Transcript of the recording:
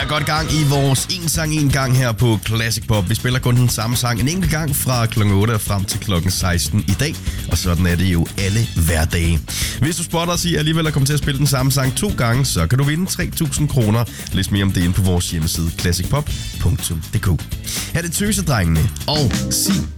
godt gang i vores en sang en gang her på Classic Pop. Vi spiller kun den samme sang en enkelt gang fra kl. 8 og frem til kl. 16 i dag. Og sådan er det jo alle hverdage. Hvis du spotter os i alligevel at komme til at spille den samme sang 2 gange, så kan du vinde 3.000 kroner. Læs mere om det inde på vores hjemmeside classicpop.dk. Her er det Tøsedrengene og Sig